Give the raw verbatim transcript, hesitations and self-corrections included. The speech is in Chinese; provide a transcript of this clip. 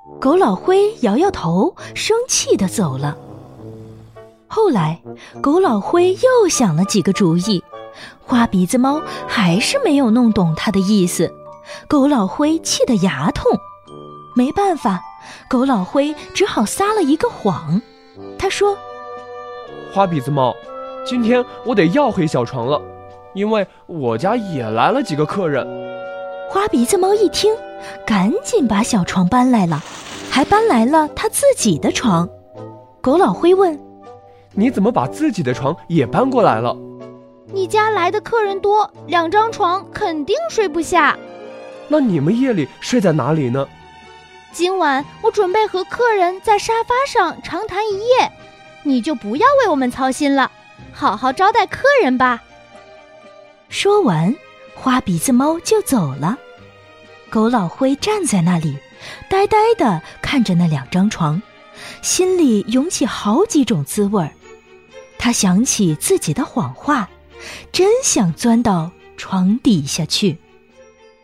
狗老灰摇摇头，生气地走了。后来狗老灰又想了几个主意，花鼻子猫还是没有弄懂他的意思，狗老灰气得牙痛。没办法，狗老灰只好撒了一个谎。他说： 花鼻子猫，今天我得要回小床了，因为我家也来了几个客人。 花鼻子猫一听，赶紧把小床搬来了，还搬来了他自己的床。狗老灰问： 你怎么把自己的床也搬过来了？ 你家来的客人多，两张床肯定睡不下。 那你们夜里睡在哪里呢？ 今晚我准备和客人在沙发上长谈一夜，你就不要为我们操心了，好好招待客人吧。 说完，花鼻子猫就走了。狗老灰站在那里，呆呆地看着那两张床，心里涌起好几种滋味儿。他想起自己的谎话，真想钻到床底下去。